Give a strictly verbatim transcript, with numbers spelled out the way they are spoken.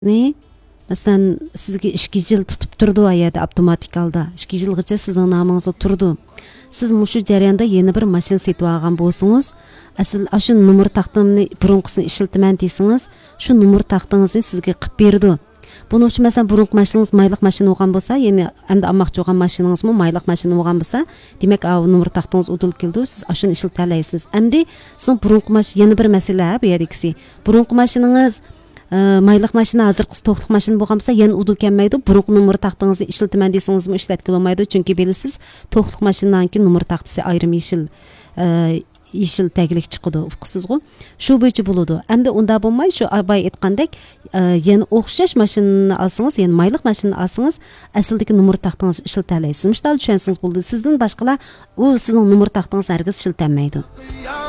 Ne? Masalan, sizga ikki yil tutib turdi ayada avtomatik holda. ikki yilgacha sizning nomingizda turdi. Siz mushu jarayonda yana bir mashina setib olgan bo'lsangiz, asl shu nomer taqtimni burunqisini ishiltiman desangiz, shu nomer taqtingizni sizga qilib berdi. Buning uchun masalan burunq mashinangiz mayliq mashina bo'lgan bo'lsa, ya'ni hamda almoqchi bo'lgan mashinangizmi mayliq mashina bo'lgan bo'lsa, demak, a nomer taqtingiz udil keldi, siz shuni ishiltalaysiz. Endi siz burunq mashina yana bir masala bu yerdagisi. Burunq mashinangiz mayliq mashina hozir qis to'qliq mashina bo'lgan bo'lsa, yana udil kelmaydi. Burunq nomer taqtingizni ishiltiman desangizmi ishlatib olmaydi, chunki bilasiz, to'qliq mashinanki nomer taqtisi ayrim yeshil yeshil taglik chiqadi, uqsizg'u. Shu bo'yicha bo'ladi. Endi unda bo'lmay, shu abay aytgandek, yana o'xshash mashinani olsangiz, ya'ni mayliq mashinani olsangiz, asldagi nomer taqtingizni ishiltalaysiz. Mishtal tushunsangiz bo'ldi. Sizdan boshqalar u sizning nomer taqtingizni hargiz ishiltanmaydi.